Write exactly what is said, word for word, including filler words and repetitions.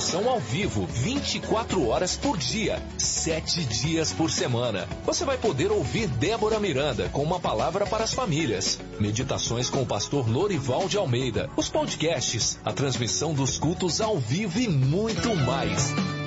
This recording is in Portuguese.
oração ao vivo, vinte e quatro horas por dia, sete dias por semana. Você vai poder ouvir Débora Miranda com uma palavra para as famílias, meditações com o pastor Lorival de Almeida, os podcasts, a transmissão dos cultos ao vivo e muito mais.